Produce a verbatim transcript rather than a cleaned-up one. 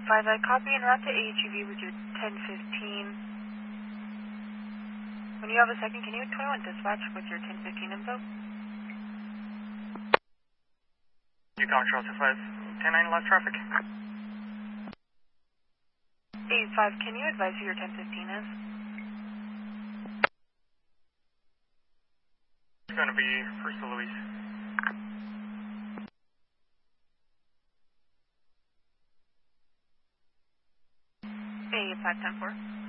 eight five, I copy and route to A H U V with your ten fifteen. When you have a second, can you twenty-one dispatch with your ten fifteen info? Yukon Control two five, ten nine last traffic. eight five, can you advise who your ten fifteen is? It's going to be First Louise. eight five ten four.